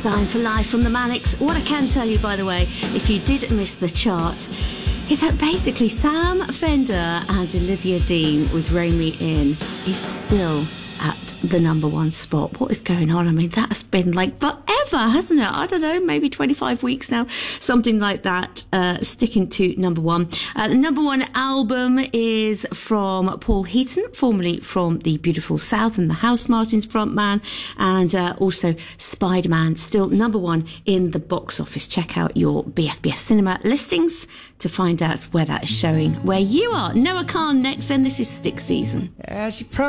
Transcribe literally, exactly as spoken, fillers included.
Designed for Life from the Manics. What I can tell you, by the way, if you did miss the chart, is that basically Sam Fender and Olivia Dean with Rein Me In is still at the number one spot. What is going on? I mean, that's been like forever, hasn't it? I don't know, maybe twenty-five weeks now, something like that, uh, sticking to number one. Uh, the number one album is from Paul Heaton, formerly from the Beautiful South and the House Martins frontman, and uh, also Spider-Man, still number one in the box office. Check out your B F B S Cinema listings to find out where that is showing where you are. Noah Khan next, and this is Stick Season. As you promised.